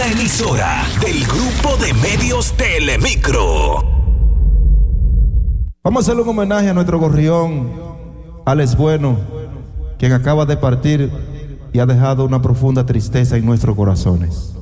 emisora del grupo de medios Telemicro. Vamos a hacerle un homenaje a nuestro gorrión, Alex Bueno, quien acaba de partir y ha dejado una profunda tristeza en nuestros corazones.